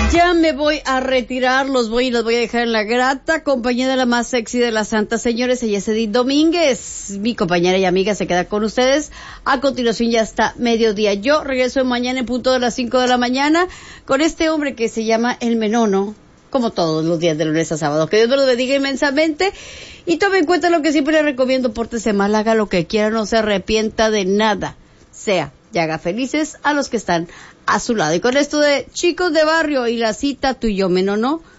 Ya me voy a retirar, los voy a dejar en la grata compañía de la más sexy de las santas señores. Ella es Edith Domínguez, mi compañera y amiga, se queda con ustedes. A continuación ya está mediodía. Yo regreso mañana en punto de las 5 de la mañana con este hombre que se llama El Menono, como todos los días de lunes a sábado. Que Dios me lo bendiga inmensamente y tome en cuenta lo que siempre le recomiendo: pórtese mal, haga lo que quiera, no se arrepienta de nada, sea y haga felices a los que están a su lado. Y con esto de Chicos de Barrio y la cita, tú y yo, Menono,